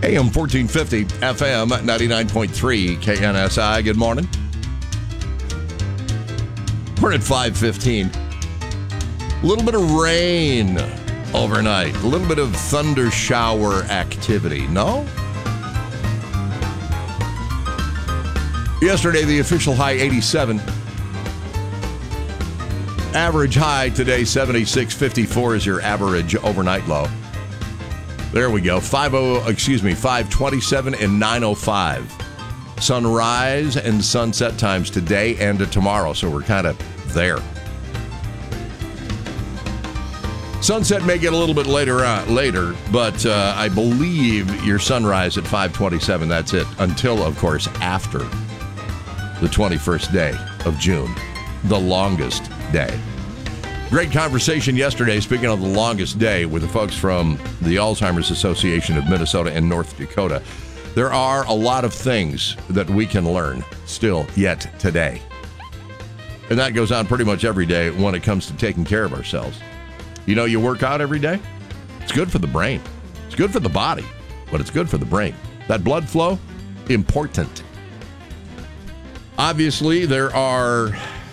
AM 1450, FM 99.3, KNSI. Good morning. We're at 5:15. A little bit of rain overnight. A little bit of thunder shower activity. No? Yesterday, the official high 87. Average high today, 76. 54 is your average overnight low. There we go. 527 and 9:05. Sunrise and sunset times today and tomorrow, so we're kind of there. Sunset may get a little bit later, but I believe your sunrise at 5:27. That's it. Until, of course, after the 21st day of June, the longest day. Great conversation yesterday, speaking of the longest day, with the folks from the Alzheimer's Association of Minnesota and North Dakota. There are a lot of things that we can learn still yet today. And that goes on pretty much every day when it comes to taking care of ourselves. You know, you work out every day. It's good for the brain. It's good for the body, but it's good for the brain. That blood flow, important. Obviously, there are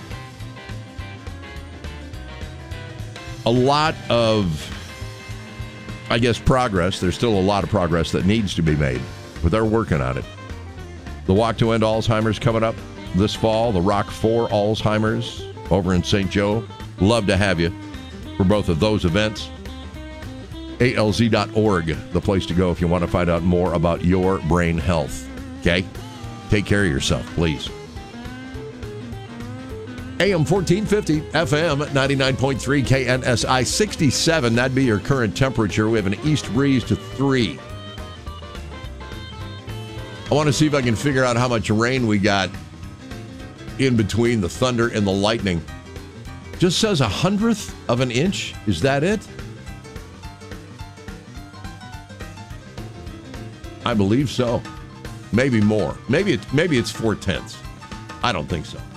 a lot of, I guess, progress. There's still a lot of progress that needs to be made, but they're working on it. The Walk to End Alzheimer's coming up this fall. The Rock for Alzheimer's over in St. Joe. Love to have you for both of those events. ALZ.org, the place to go if you want to find out more about your brain health. Okay? Take care of yourself, please. AM 1450, FM 99.3, KNSI 67. That'd be your current temperature. We have an east breeze to 3. I want to see if I can figure out how much rain we got in between the thunder and the lightning. Just says 1/100 of an inch. Is that it? I believe so. Maybe more. Maybe it's 4/10. I don't think so.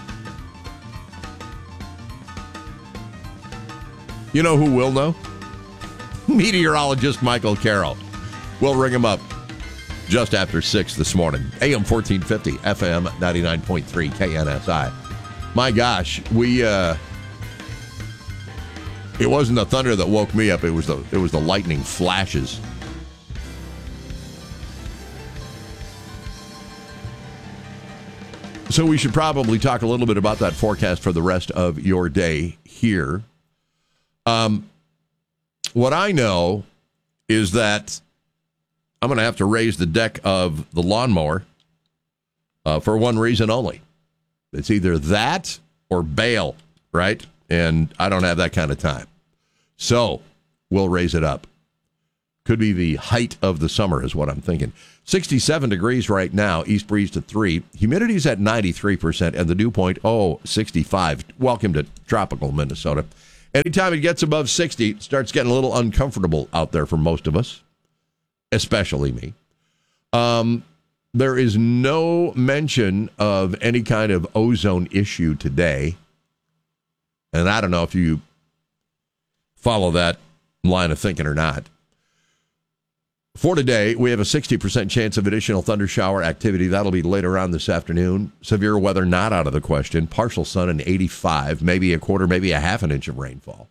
You know who will know? Meteorologist Michael Carroll. We'll ring him up just after 6 this morning. AM 1450, FM 99.3, KNSI. My gosh, it wasn't the thunder that woke me up. It was the lightning flashes. So we should probably talk a little bit about that forecast for the rest of your day here. What I know is that I'm going to have to raise the deck of the lawnmower for one reason only. It's either that or bail, right? And I don't have that kind of time. So we'll raise it up. Could be the height of the summer is what I'm thinking. 67 degrees right now, east breeze to 3. Humidity's at 93% and the dew point, 65. Welcome to tropical Minnesota. Anytime it gets above 60, it starts getting a little uncomfortable out there for most of us, especially me. There is no mention of any kind of ozone issue today. And I don't know if you follow that line of thinking or not. For today, we have a 60% chance of additional thunder shower activity. That'll be later on this afternoon. Severe weather not out of the question. Partial sun and 85, maybe a quarter, maybe a half an inch of rainfall.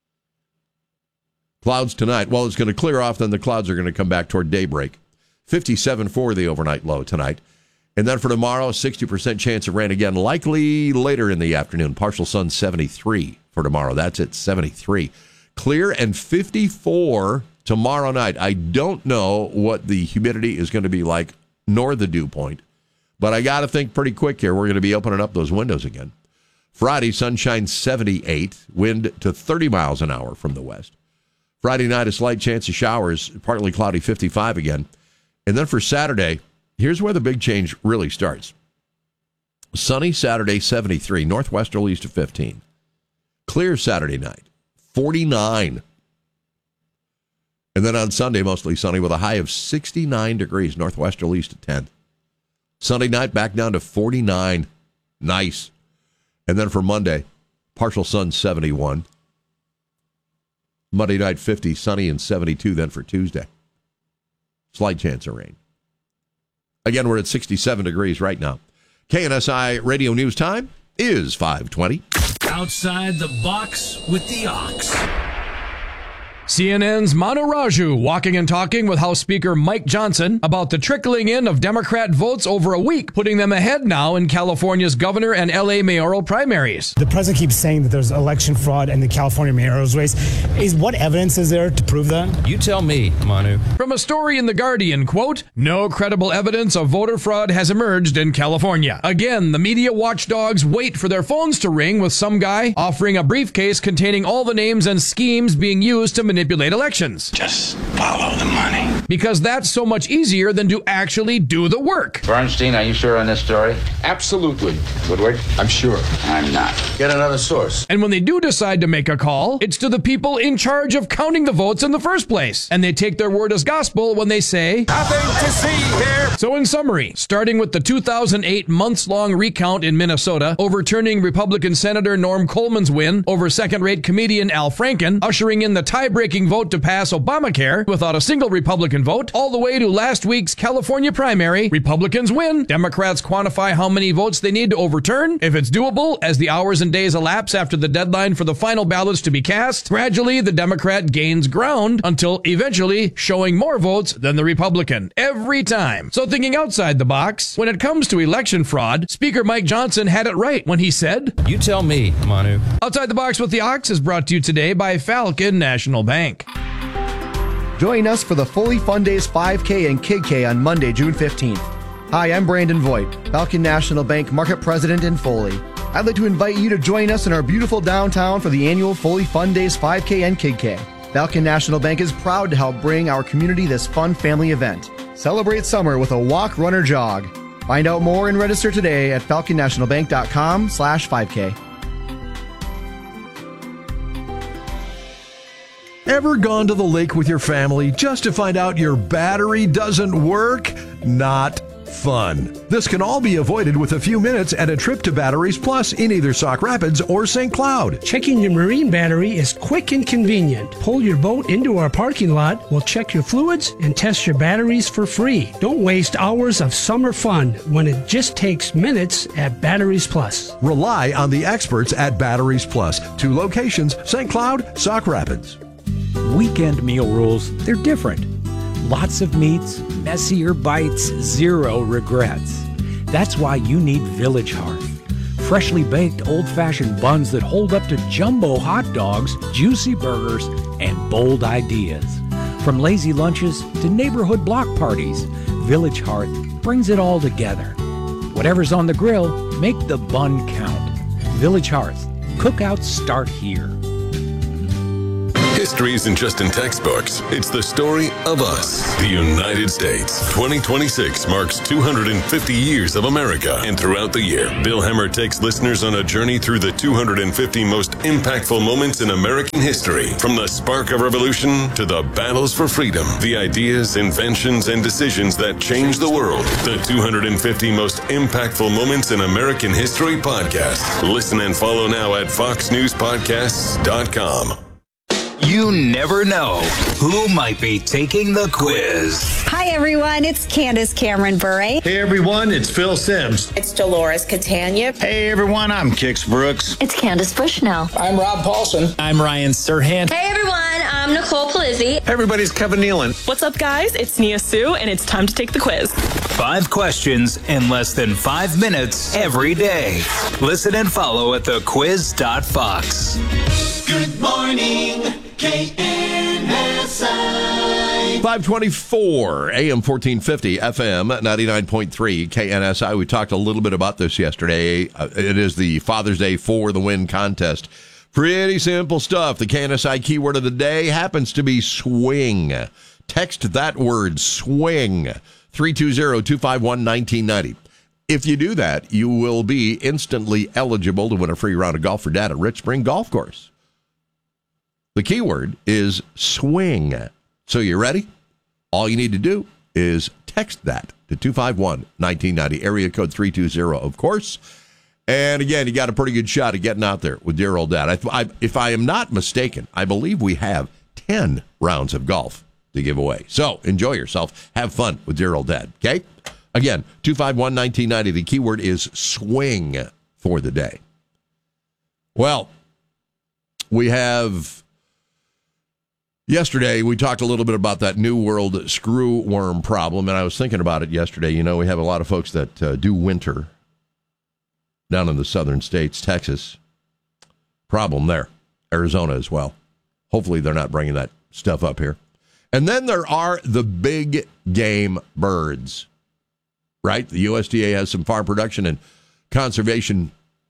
Clouds tonight. Well, it's going to clear off, then the clouds are going to come back toward daybreak. 57 for the overnight low tonight. And then for tomorrow, 60% chance of rain again, likely later in the afternoon. Partial sun, 73 for tomorrow. That's at 73. Clear and 54 tomorrow night. I don't know what the humidity is going to be like, nor the dew point, but I got to think pretty quick here. We're going to be opening up those windows again. Friday, sunshine 78, wind to 30 miles an hour from the west. Friday night, a slight chance of showers, partly cloudy, 55 again. And then for Saturday, here's where the big change really starts. Sunny Saturday, 73, northwesterlies to 15. Clear Saturday night, 49. And then on Sunday, mostly sunny with a high of 69 degrees, northwesterlies to 10. Sunday night, back down to 49. Nice. And then for Monday, partial sun, 71. Monday night, 50, sunny and 72 then for Tuesday. Slight chance of rain. Again, we're at 67 degrees right now. KNSI Radio News Time is 5:20. Outside the box with the Ox. CNN's Manu Raju walking and talking with House Speaker Mike Johnson about the trickling in of Democrat votes over a week, putting them ahead now in California's governor and LA mayoral primaries. The president keeps saying that there's election fraud in the California mayoral race. What evidence is there to prove that? You tell me, Manu. From a story in The Guardian, quote, no credible evidence of voter fraud has emerged in California. Again, the media watchdogs wait for their phones to ring with some guy offering a briefcase containing all the names and schemes being used to manipulate elections. Just follow the money. Because that's so much easier than to actually do the work. Bernstein, are you sure on this story? Absolutely. Woodward? I'm sure. I'm not. Get another source. And when they do decide to make a call, it's to the people in charge of counting the votes in the first place. And they take their word as gospel when they say, Nothing to see here. So in summary, starting with the 2008 months-long recount in Minnesota, overturning Republican Senator Norm Coleman's win over second-rate comedian Al Franken, ushering in the tie-breaking vote to pass Obamacare without a single Republican vote, all the way to last week's California primary, Republicans win. Democrats quantify how many votes they need to overturn. If it's doable, as the hours and days elapse after the deadline for the final ballots to be cast, gradually the Democrat gains ground until eventually showing more votes than the Republican. Every time. So thinking outside the box, when it comes to election fraud, Speaker Mike Johnson had it right when he said, You tell me, Manu. Outside the Box with the Ox is brought to you today by Falcon National Bank. Join us for the Fully Fun Days 5K and Kid K on Monday, June 15th. Hi, I'm Brandon Voigt, Falcon National Bank Market President in Foley. I'd like to invite you to join us in our beautiful downtown for the annual Fully Fun Days 5K and Kid K. Falcon National Bank is proud to help bring our community this fun family event. Celebrate summer with a walk, run, or jog. Find out more and register today at falconnationalbank.com/5K. Ever gone to the lake with your family just to find out your battery doesn't work? Not fun. This can all be avoided with a few minutes and a trip to Batteries Plus in either Sauk Rapids or St. Cloud. Checking your marine battery is quick and convenient. Pull your boat into our parking lot, we'll check your fluids and test your batteries for free. Don't waste hours of summer fun when it just takes minutes at Batteries Plus. Rely on the experts at Batteries Plus. 2 locations, St. Cloud, Sauk Rapids. Weekend meal rules, they're different. Lots of meats, messier bites, 0 regrets. That's why you need Village Hearth. Freshly baked old-fashioned buns that hold up to jumbo hot dogs, juicy burgers, and bold ideas. From lazy lunches to neighborhood block parties, Village Hearth brings it all together. Whatever's on the grill, make the bun count. Village Hearth. Cookouts start here. History isn't just in textbooks. It's the story of us, the United States. 2026 marks 250 years of America. And throughout the year, Bill Hemmer takes listeners on a journey through the 250 most impactful moments in American history. From the spark of revolution to the battles for freedom, the ideas, inventions, and decisions that changed the world. The 250 most impactful moments in American history podcast. Listen and follow now at foxnewspodcasts.com. You never know who might be taking the quiz. Hi, everyone. It's Candace Cameron Bure. Hey, everyone. It's Phil Sims. It's Dolores Catania. Hey, everyone. I'm Kix Brooks. It's Candace Bushnell. I'm Rob Paulson. I'm Ryan Serhant. Hey, everyone. I'm Nicole Palizzi. Hey, everybody. It's Kevin Nealon. What's up, guys? It's Nia Sue, and it's time to take the quiz. 5 questions in less than 5 minutes every day. Listen and follow at thequiz.fox. Good morning, KNSI. 524 AM 1450 FM 99.3 KNSI. We talked a little bit about this yesterday. It is the Father's Day for the Win contest. Pretty simple stuff. The KNSI keyword of the day happens to be swing. Text that word, swing, 320-251-1990. If you do that, you will be instantly eligible to win a free round of golf for Dad at Rich Spring Golf Course. The keyword is swing. So you ready? All you need to do is text that to 251-1990, area code 320, of course. And again, you got a pretty good shot at getting out there with dear old Dad. If I am not mistaken, I believe we have 10 rounds of golf to give away. So enjoy yourself. Have fun with dear old dad. Okay? Again, 251-1990. The keyword is swing for the day. Well, we have... Yesterday, we talked a little bit about that New World screw worm problem, and I was thinking about it yesterday. You know, we have a lot of folks that do winter down in the southern states, Texas. Problem there. Arizona as well. Hopefully they're not bringing that stuff up here. And then there are the big game birds, right? The USDA has some farm production and conservation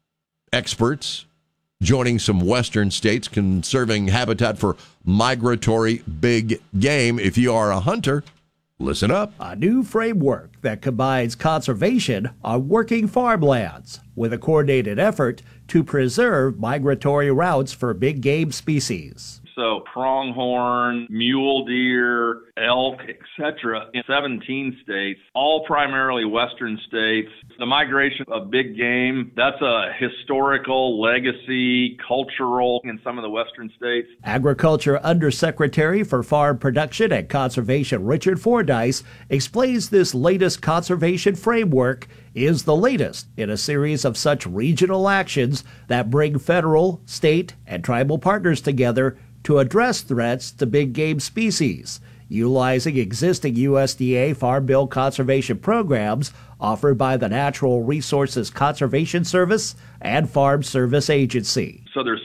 experts joining some western states conserving habitat for migratory big game. If you are a hunter, listen up. A new framework that combines conservation on working farmlands with a coordinated effort to preserve migratory routes for big game species. So pronghorn, mule deer, elk, etc. in 17 states, all primarily western states. The migration of big game, that's a historical, legacy, cultural in some of the western states. Agriculture Undersecretary for Farm Production and Conservation Richard Fordyce explains this latest conservation framework is the latest in a series of such regional actions that bring federal, state, and tribal partners together to address threats to big game species, utilizing existing USDA Farm Bill conservation programs offered by the Natural Resources Conservation Service and Farm Service Agency. So there's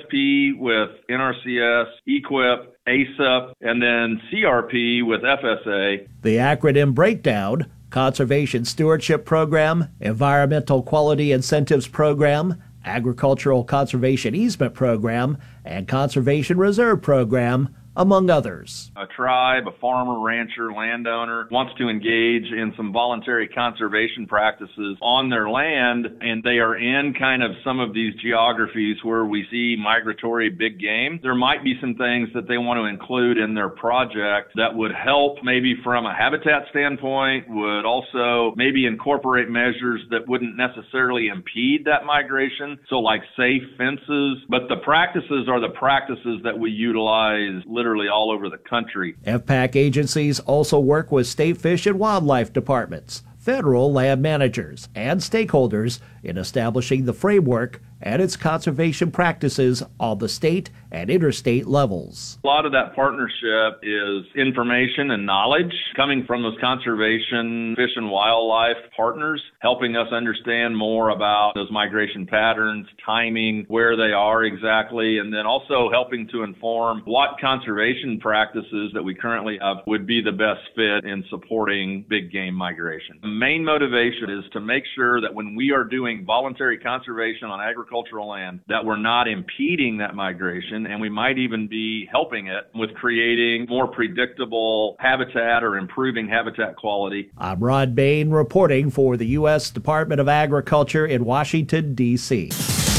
CSP with NRCS, EQIP, ASAP, and then CRP with FSA. The acronym breakdown: Conservation Stewardship Program, Environmental Quality Incentives Program, Agricultural Conservation Easement Program, and Conservation Reserve Program, among others. A tribe, a farmer, rancher, landowner wants to engage in some voluntary conservation practices on their land, and they are in kind of some of these geographies where we see migratory big game. There might be some things that they want to include in their project that would help maybe from a habitat standpoint, would also maybe incorporate measures that wouldn't necessarily impede that migration. So like safe fences, but the practices are the practices that we utilize literally all over the country. FPAC agencies also work with state fish and wildlife departments, federal land managers, and stakeholders in establishing the framework and its conservation practices on the state and interstate levels. A lot of that partnership is information and knowledge coming from those conservation fish and wildlife partners, helping us understand more about those migration patterns, timing, where they are exactly, and then also helping to inform what conservation practices that we currently have would be the best fit in supporting big game migration. The main motivation is to make sure that when we are doing voluntary conservation on agricultural land, that we're not impeding that migration, and we might even be helping it with creating more predictable habitat or improving habitat quality. I'm Rod Bain reporting for the U.S. Department of Agriculture in Washington, D.C.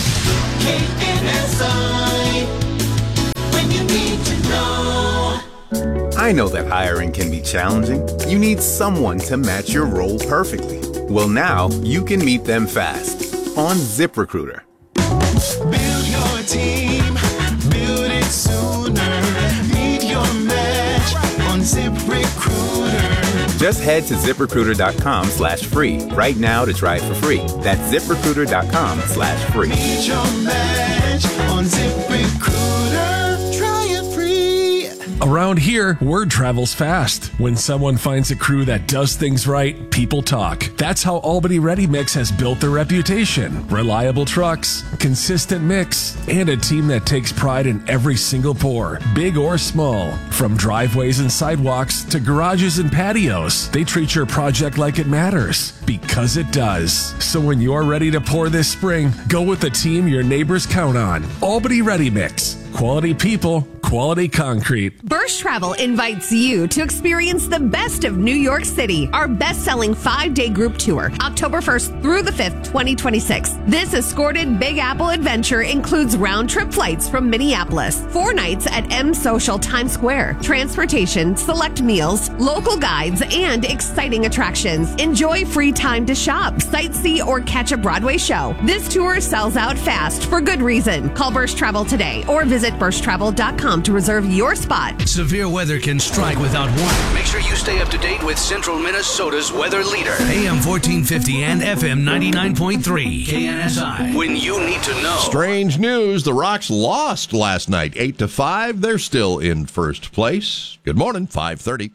When you need to know. I know that hiring can be challenging. You need someone to match your role perfectly. Well, now you can meet them fast on ZipRecruiter. Build your team, build it sooner. Meet your match on ZipRecruiter. Just head to ZipRecruiter.com/free right now to try it for free. That's ZipRecruiter.com/free. Meet your match on ZipRecruiter. Try it free. Around here, word travels fast. When someone finds a crew that does things right, people talk. That's how Albany Ready Mix has built their reputation. Reliable trucks, consistent mix, and a team that takes pride in every single pour, big or small. From driveways and sidewalks to garages and patios, they treat your project like it matters, because it does. So when you're ready to pour this spring, go with the team your neighbors count on. Albany Ready Mix. Quality people, quality concrete. Bursch Travel invites you to experience the best of New York City, our best-selling 5-day group tour, October 1st through the 5th, 2026. This escorted Big Apple adventure includes round-trip flights from Minneapolis, 4 nights at M Social Times Square, transportation, select meals, local guides, and exciting attractions. Enjoy free time to shop, sightsee, or catch a Broadway show. This tour sells out fast for good reason. Call Bursch Travel today or visit BurschTravel.com CentralMass.com to reserve your spot. Severe weather can strike without warning. Make sure you stay up to date with Central Minnesota's weather leader. AM 1450 and FM 99.3. KNSI. When you need to know. Strange news. The Rocks lost last night, 8-5. They're still in first place. Good morning, 5:30.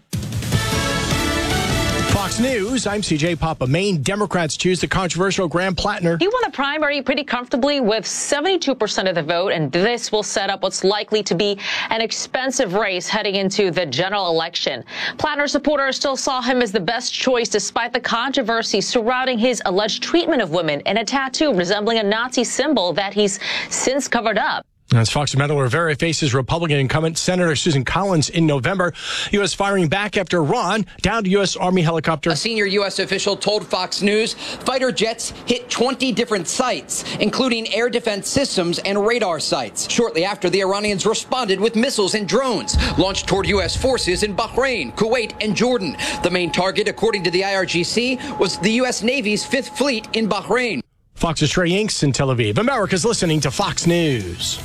Fox News, I'm CJ Papa. Maine Democrats choose the controversial Graham Plattner. He won the primary pretty comfortably with 72% of the vote, and this will set up what's likely to be an expensive race heading into the general election. Plattner supporters still saw him as the best choice despite the controversy surrounding his alleged treatment of women and a tattoo resembling a Nazi symbol that he's since covered up. As Fox Metal Rivera faces Republican incumbent Senator Susan Collins in November, U.S. firing back after Iran downed U.S. Army helicopter. A senior U.S. official told Fox News fighter jets hit 20 different sites, including air defense systems and radar sites. Shortly after, the Iranians responded with missiles and drones launched toward U.S. forces in Bahrain, Kuwait, and Jordan. The main target, according to the IRGC, was the U.S. Navy's Fifth Fleet in Bahrain. Fox's Trey Inks in Tel Aviv. America's listening to Fox News.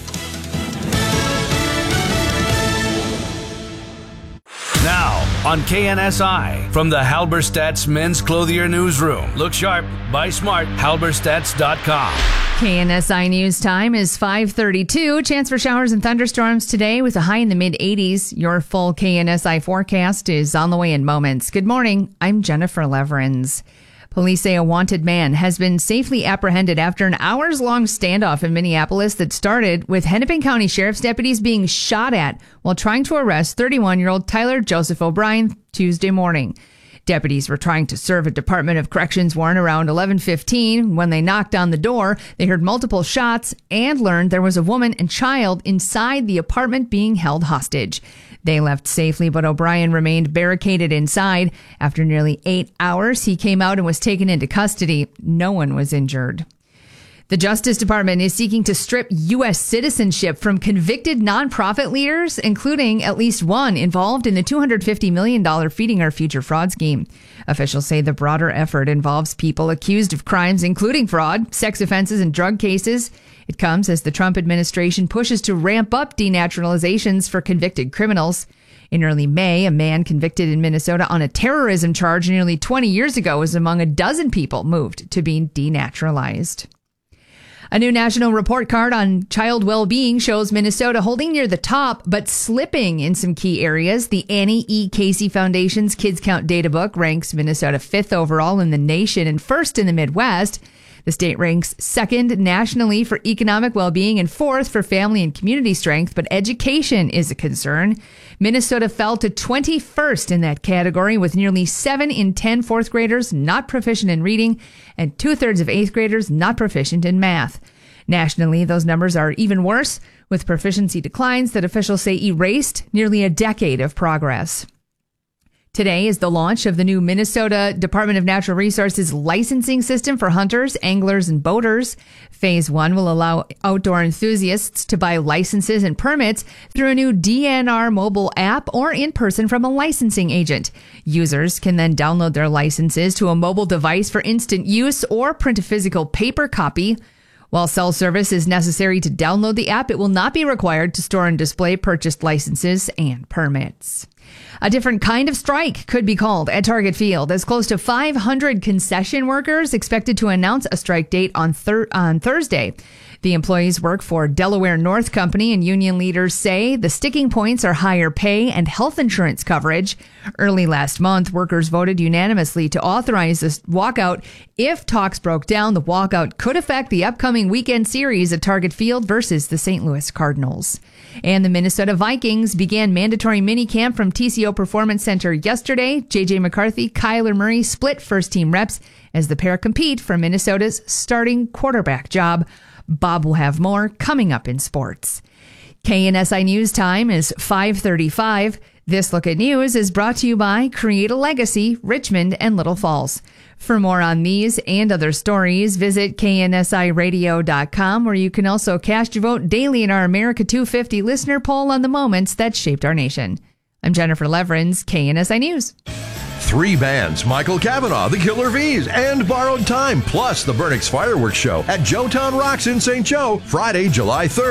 Now, on KNSI, from the Halberstadt's Men's Clothier Newsroom. Look sharp, buy smart, halberstats.com. KNSI News Time is 5:32. Chance for showers and thunderstorms today with a high in the mid-80s. Your full KNSI forecast is on the way in moments. Good morning. I'm Jennifer Leverins. Police say a wanted man has been safely apprehended after an hours-long standoff in Minneapolis that started with Hennepin County Sheriff's deputies being shot at while trying to arrest 31-year-old Tyler Joseph O'Brien Tuesday morning. Deputies were trying to serve a Department of Corrections warrant around 11:15. When they knocked on the door, they heard multiple shots and learned there was a woman and child inside the apartment being held hostage. They left safely, but O'Brien remained barricaded inside. After nearly 8 hours, he came out and was taken into custody. No one was injured. The Justice Department is seeking to strip U.S. citizenship from convicted nonprofit leaders, including at least one involved in the $250 million Feeding Our Future fraud scheme. Officials say the broader effort involves people accused of crimes including fraud, sex offenses, and drug cases. It comes as the Trump administration pushes to ramp up denaturalizations for convicted criminals. In early May, a man convicted in Minnesota on a terrorism charge nearly 20 years ago was among a dozen people moved to be denaturalized. A new national report card on child well-being shows Minnesota holding near the top, but slipping in some key areas. The Annie E. Casey Foundation's Kids Count data book ranks Minnesota 5th overall in the nation and 1st in the Midwest. The state ranks 2nd nationally for economic well-being and 4th for family and community strength, but education is a concern. Minnesota fell to 21st in that category, with nearly 7 in 10 fourth graders not proficient in reading and 2/3 of 8th graders not proficient in math. Nationally, those numbers are even worse, with proficiency declines that officials say erased nearly a decade of progress. Today is the launch of the new Minnesota Department of Natural Resources licensing system for hunters, anglers, and boaters. Phase 1 will allow outdoor enthusiasts to buy licenses and permits through a new DNR mobile app or in person from a licensing agent. Users can then download their licenses to a mobile device for instant use or print a physical paper copy. While cell service is necessary to download the app, it will not be required to store and display purchased licenses and permits. A different kind of strike could be called at Target Field, as close to 500 concession workers expected to announce a strike date on Thursday. The employees work for Delaware North Company, and union leaders say the sticking points are higher pay and health insurance coverage. Early last month, workers voted unanimously to authorize this walkout. If talks broke down, the walkout could affect the upcoming weekend series at Target Field versus the St. Louis Cardinals. And the Minnesota Vikings began mandatory minicamp from TCO Performance Center yesterday. J.J. McCarthy, Kyler Murray split first-team reps as the pair compete for Minnesota's starting quarterback job. Bob will have more coming up in sports. KNSI News Time is 5:35. This Look at News is brought to you by Create a Legacy, Richmond and Little Falls. For more on these and other stories, visit KNSIRadio.com, where you can also cast your vote daily in our America 250 listener poll on the moments that shaped our nation. I'm Jennifer Leverins, KNSI News. 3 bands, Michael Cavanaugh, the Killer V's, and Borrowed Time, plus the Burnix Fireworks Show at Joetown Rocks in St. Joe, Friday, July 3rd.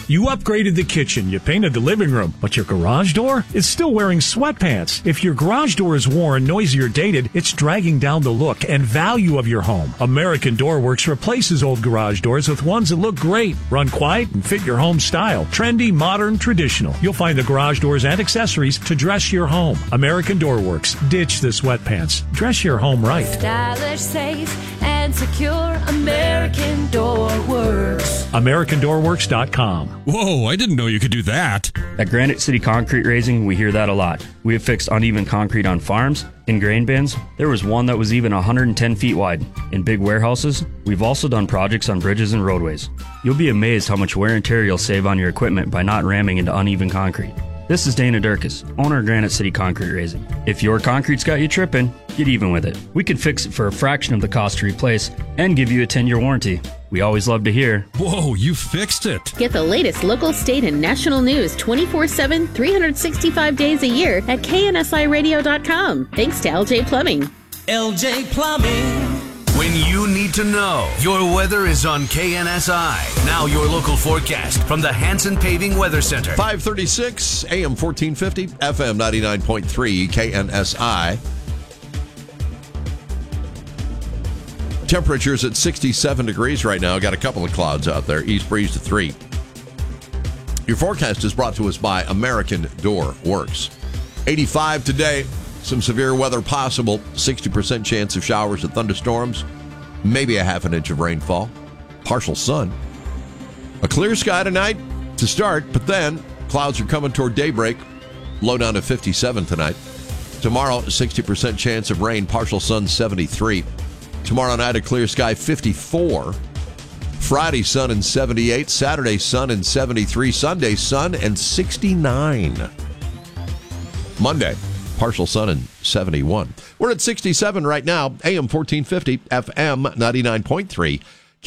You upgraded the kitchen, you painted the living room, but your garage door is still wearing sweatpants. If your garage door is worn, noisy, or dated, it's dragging down the look and value of your home. American Door Works replaces old garage doors with ones that look great, run quiet, and fit your home style. Trendy, modern, traditional. You'll find the garage doors and accessories to dress your home. American Door Works. Ditch the sweatpants. Dress your home right. Stylish, safe, and secure. American Door Works. AmericanDoorWorks.com. Whoa, I didn't know you could do that. At Granite City Concrete Raising, we hear that a lot. We have fixed uneven concrete on farms, in grain bins. There was one that was even 110 feet wide. In big warehouses, we've also done projects on bridges and roadways. You'll be amazed how much wear and tear you'll save on your equipment by not ramming into uneven concrete. This is Dana Durkis, owner of Granite City Concrete Raising. If your concrete's got you tripping, get even with it. We could fix it for a fraction of the cost to replace and give you a 10-year warranty. We always love to hear. Whoa, you fixed it. Get the latest local, state, and national news 24/7, 365 days a year at KNSIRadio.com. Thanks to LJ Plumbing. LJ Plumbing. When you need to know, your weather is on KNSI. Now your local forecast from the Hanson Paving Weather Center. 536, AM 1450, FM 99.3, KNSI. Temperatures at 67 degrees right now. Got a couple of clouds out there. East breeze to 3. Your forecast is brought to us by American Door Works. 85 today. Some severe weather possible. 60% chance of showers and thunderstorms. Maybe a half an inch of rainfall. Partial sun. A clear sky tonight to start, but then clouds are coming toward daybreak. Low down to 57 tonight. Tomorrow, 60% chance of rain. Partial sun, 73. Tomorrow night, a clear sky, 54. Friday, sun and 78. Saturday, sun and 73. Sunday, sun and 69. Monday, partial sun and 71. We're at 67 right now. AM 1450, FM 99.3,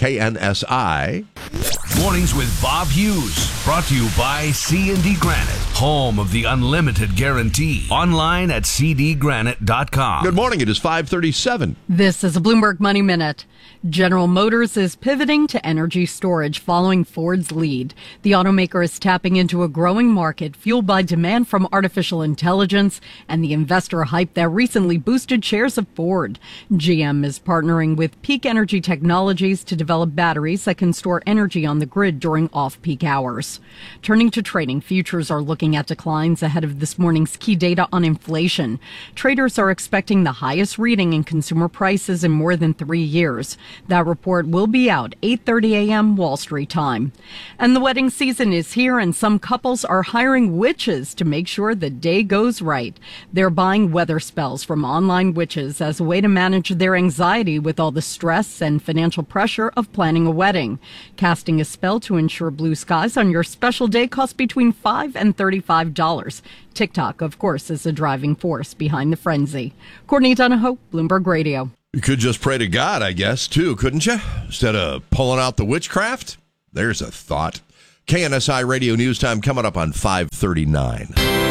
KNSI. Mornings with Bob Hughes. Brought to you by C&D Granite, home of the unlimited guarantee. Online at cdgranite.com. Good morning. It is 5:37. This is a Bloomberg Money Minute. General Motors is pivoting to energy storage following Ford's lead. The automaker is tapping into a growing market fueled by demand from artificial intelligence and the investor hype that recently boosted shares of Ford. GM is partnering with Peak Energy Technologies to develop batteries that can store energy on the grid during off-peak hours. Turning to trading, futures are looking at declines ahead of this morning's key data on inflation. Traders are expecting the highest reading in consumer prices in more than 3 years. That report will be out 8:30 a.m. Wall Street time. And the wedding season is here, and some couples are hiring witches to make sure the day goes right. They're buying weather spells from online witches as a way to manage their anxiety with all the stress and financial pressure of planning a wedding. Casting a spell to ensure blue skies on your special day costs between $5 and $35. TikTok, of course, is the driving force behind the frenzy. Courtney Donahoe, Bloomberg Radio. You could just pray to God, I guess, too, couldn't you? Instead of pulling out the witchcraft? There's a thought. KNSI Radio News Time coming up on 5:39.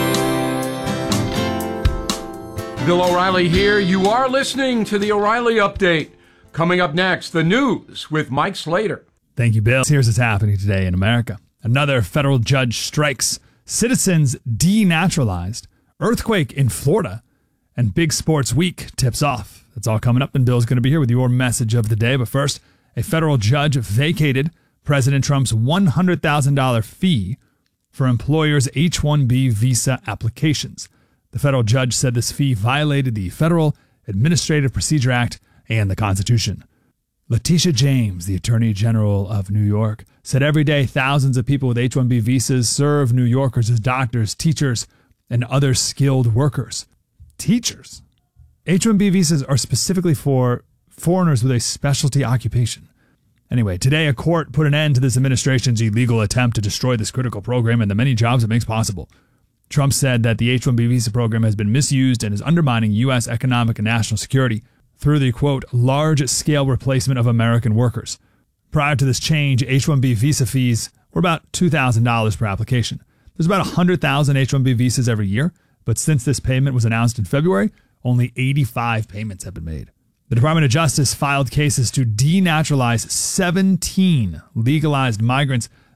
Bill O'Reilly here. You are listening to the O'Reilly Update. Coming up next, the news with Mike Slater. Thank you, Bill. Here's what's happening today in America. Another federal judge strikes. Citizens denaturalized. Earthquake in Florida. And Big Sports Week tips off. That's all coming up, and Bill's going to be here with your message of the day. But first, a federal judge vacated President Trump's $100,000 fee for employers' H-1B visa applications. The federal judge said this fee violated the Federal Administrative Procedure Act and the Constitution. Letitia James, the Attorney General of New York, said every day thousands of people with H-1B visas serve New Yorkers as doctors, teachers, and other skilled workers. Teachers? H-1B visas are specifically for foreigners with a specialty occupation. Anyway, today a court put an end to this administration's illegal attempt to destroy this critical program and the many jobs it makes possible. Trump said that the H-1B visa program has been misused and is undermining U.S. economic and national security through the, quote, large-scale replacement of American workers. Prior to this change, H-1B visa fees were about $2,000 per application. There's about 100,000 H-1B visas every year, but since this payment was announced in February, only 85 payments have been made. The Department of Justice filed cases to denaturalize 17 legalized migrants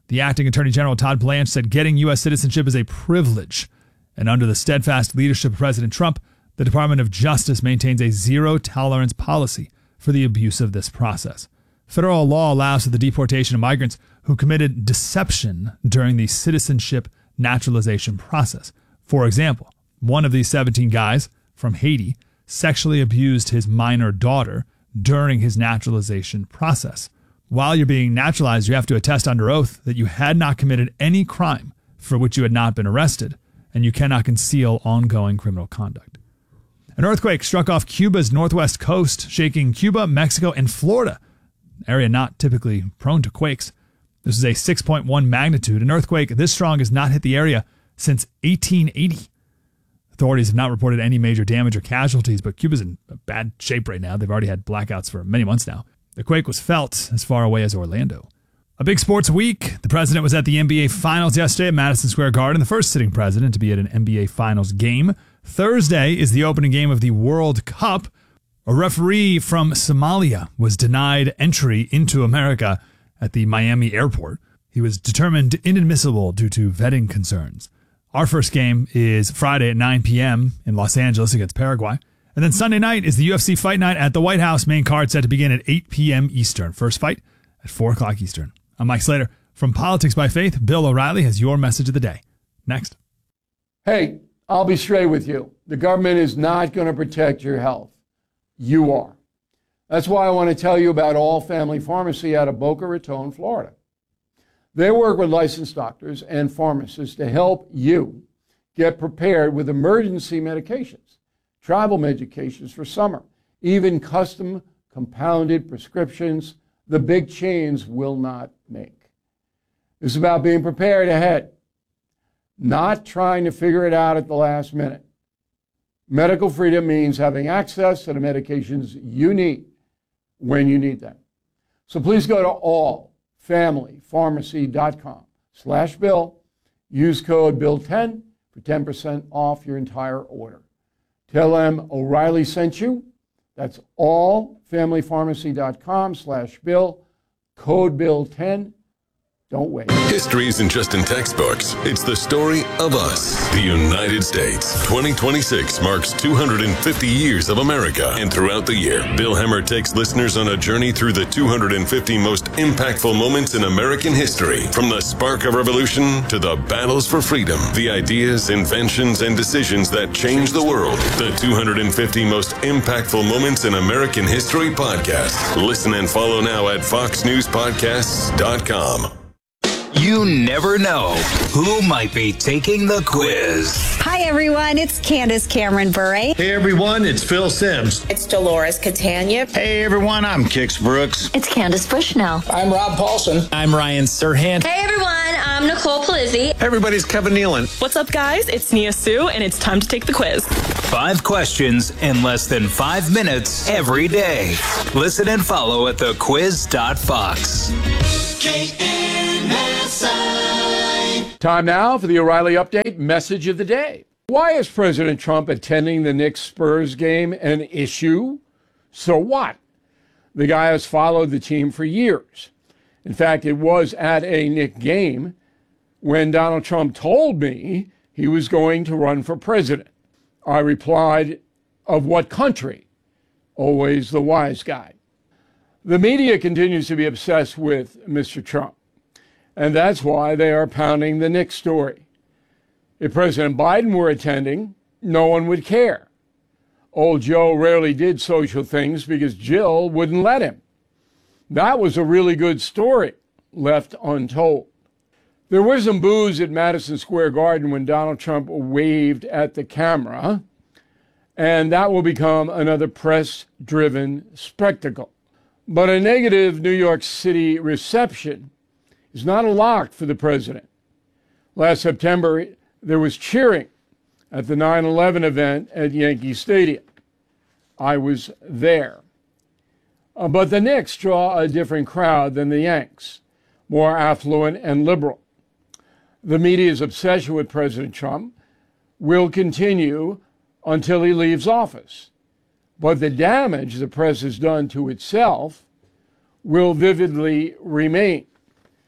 The acting Attorney General Todd Blanche said getting U.S. citizenship is a privilege. And under the steadfast leadership of President Trump, the Department of Justice maintains a zero-tolerance policy for the abuse of this process. Federal law allows for the deportation of migrants who committed deception during the citizenship naturalization process. For example, one of these 17 guys from Haiti sexually abused his minor daughter during his naturalization process. While you're being naturalized, you have to attest under oath that you had not committed any crime for which you had not been arrested, and you cannot conceal ongoing criminal conduct. An earthquake struck off Cuba's northwest coast, shaking Cuba, Mexico, and Florida, an area not typically prone to quakes. This is a 6.1 magnitude. An earthquake this strong has not hit the area since 1880. Authorities have not reported any major damage or casualties, but Cuba's in bad shape right now. They've already had blackouts for many months now. The quake was felt as far away as Orlando. A big sports week. The president was at the NBA Finals yesterday at Madison Square Garden, the first sitting president to be at an NBA Finals game. Thursday is the opening game of the World Cup. A referee from Somalia was denied entry into America at the Miami airport. He was determined inadmissible due to vetting concerns. Our first game is Friday at 9 p.m. in Los Angeles against Paraguay. And then Sunday night is the UFC Fight Night at the White House. Main card set to begin at 8 p.m. Eastern. First fight at 4 o'clock Eastern. I'm Mike Slater. From Politics by Faith, Bill O'Reilly has your message of the day. Next. Hey, I'll be straight with you. The government is not going to protect your health. You are. That's why I want to tell you about All Family Pharmacy out of Boca Raton, Florida. They work with licensed doctors and pharmacists to help you get prepared with emergency medications, travel medications for summer, even custom compounded prescriptions the big chains will not make. It's about being prepared ahead, not trying to figure it out at the last minute. Medical freedom means having access to the medications you need when you need them. So please go to allfamilypharmacy.com/Bill. Use code Bill10 for 10% off your entire order. Tell them O'Reilly sent you. That's allfamilypharmacy.com/Bill. Code Bill10. Don't wait. History isn't just in textbooks. It's the story of us, the United States. 2026 marks 250 years of America. And throughout the year, Bill Hemmer takes listeners on a journey through the 250 most impactful moments in American history. From the spark of revolution to the battles for freedom, the ideas, inventions, and decisions that changed the world. The 250 most impactful moments in American history podcast. Listen and follow now at foxnewspodcasts.com. You never know who might be taking the quiz. Hi, everyone. It's Candace Cameron Bure. Hey, everyone. It's Phil Sims. It's Dolores Catania. Hey, everyone. I'm Kix Brooks. It's Candace Bushnell. I'm Rob Paulson. I'm Ryan Serhant. Hey, everyone. I'm Nicole Palizzi. Everybody's Kevin Nealon. What's up, guys? It's Nia Sue, and it's time to take the quiz. 5 questions in less than 5 minutes every day. Listen and follow at thequiz.fox. Time now for the O'Reilly Update message of the day. Why is President Trump attending the Knicks-Spurs game an issue? So what? The guy has followed the team for years. In fact, it was at a Knicks game when Donald Trump told me he was going to run for president. I replied, of what country? Always the wise guy. The media continues to be obsessed with Mr. Trump. And that's why they are pounding the Knicks story. If President Biden were attending, no one would care. Old Joe rarely did social things because Jill wouldn't let him. That was a really good story, left untold. There was some booze at Madison Square Garden when Donald Trump waved at the camera, and that will become another press-driven spectacle. But a negative New York City reception is not a lock for the president. Last September, there was cheering at the 9/11 event at Yankee Stadium. I was there. But the Knicks draw a different crowd than the Yanks, more affluent and liberal. The media's obsession with President Trump will continue until he leaves office. But the damage the press has done to itself will vividly remain.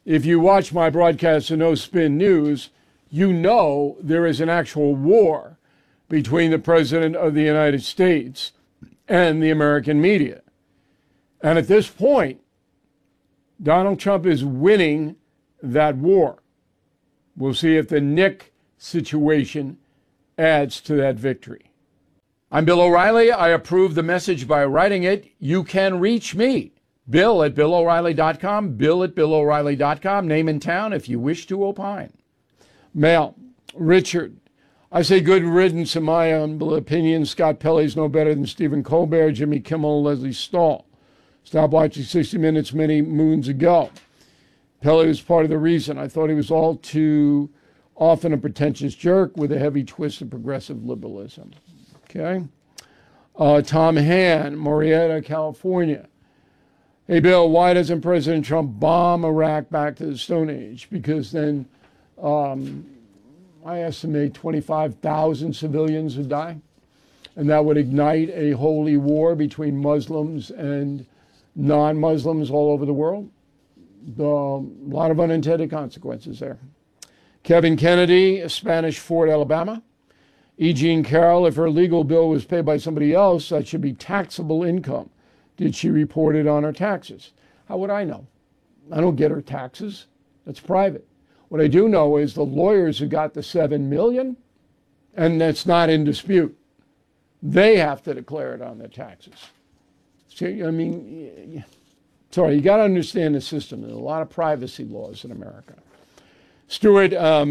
if you watch my broadcast of No Spin News, you know there is an actual war between the President of the United States and the American media. And at this point, Donald Trump is winning that war. We'll see if the Nick situation adds to that victory. I'm Bill O'Reilly. I approve the message by writing it. You can reach me, Bill at BillO'Reilly.com, Bill at BillO'Reilly.com, name and town if you wish to opine. Mail, Richard. I say good riddance in my humble opinion. Scott Pelley's no better than Stephen Colbert, Jimmy Kimmel, and Leslie Stahl. Stopped watching 60 Minutes many moons ago. Pelley was part of the reason. I thought he was all too often a pretentious jerk with a heavy twist of progressive liberalism. Okay. Tom Han, Marietta, California. Hey, Bill, why doesn't President Trump bomb Iraq back to the Stone Age? Because then I estimate 25,000 civilians would die, and that would ignite a holy war between Muslims and non-Muslims all over the world. A lot of unintended consequences there. Kevin Kennedy, Spanish Fort, Alabama. E. Jean Carroll, if her legal bill was paid by somebody else, that should be taxable income. Did she report it on her taxes? How would I know? I don't get her taxes. That's private. What I do know is the lawyers who got the $7 million, and that's not in dispute, they have to declare it on their taxes. So, I mean, sorry, you got to understand the system. There's a lot of privacy laws in America. Stuart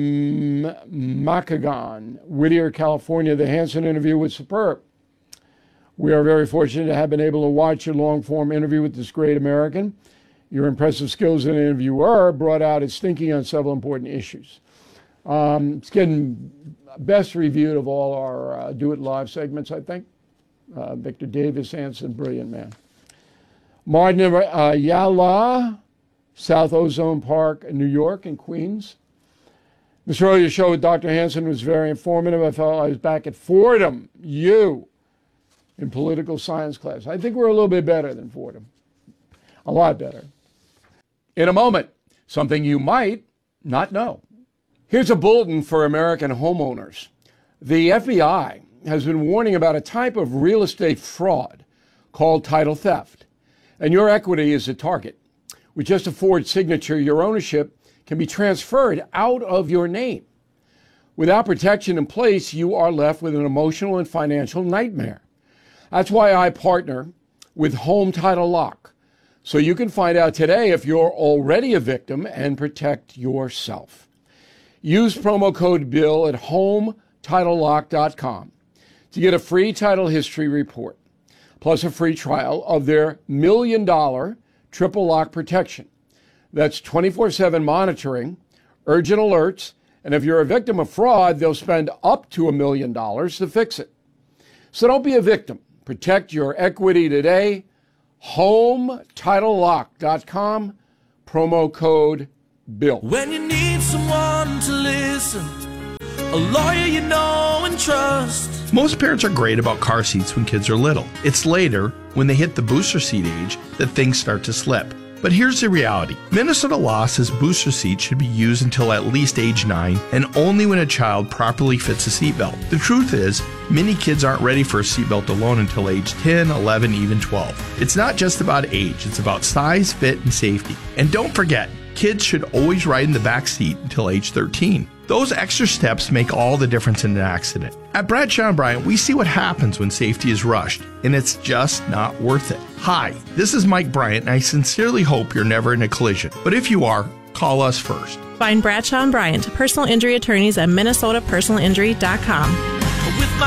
Makagan, Whittier, California. The Hansen interview was superb. We are very fortunate to have been able to watch your long-form interview with this great American. Your impressive skills as an interviewer brought out its thinking on several important issues. It's getting best reviewed of all our Do It Live segments, I think. Victor Davis, Hansen, brilliant man. Martin Yala, South Ozone Park, New York, and Queens. Mr. Earlier show with Dr. Hansen was very informative. I felt I was back at Fordham U in political science class. I think we're a little bit better than Fordham. A lot better. In a moment, something you might not know. Here's a bulletin for American homeowners. The FBI has been warning about a type of real estate fraud called title theft. And your equity is a target. With just a Ford signature, your ownership can be transferred out of your name. Without protection in place, you are left with an emotional and financial nightmare. That's why I partner with Home Title Lock, so you can find out today if you're already a victim and protect yourself. Use promo code BILL at HomeTitleLock.com to get a free title history report, plus a free trial of their $1 million triple lock protection. That's 24/7 monitoring, urgent alerts, and if you're a victim of fraud, they'll spend up to $1 million to fix it. So don't be a victim. Protect your equity today. HomeTitleLock.com, promo code BILL. When you need someone to listen, a lawyer you know and trust. Most parents are great about car seats when kids are little. It's later, when they hit the booster seat age, that things start to slip. But here's the reality. Minnesota law says booster seats should be used until at least age 9 and only when a child properly fits a seatbelt. The truth is, many kids aren't ready for a seatbelt alone until age 10, 11, even 12. It's not just about age, it's about size, fit, and safety. And don't forget, kids should always ride in the back seat until age 13. Those extra steps make all the difference in an accident. At Bradshaw & Bryant, we see what happens when safety is rushed, and it's just not worth it. Hi, this is Mike Bryant, and I sincerely hope you're never in a collision. But if you are, call us first. Find Bradshaw & Bryant, personal injury attorneys at MinnesotaPersonalInjury.com.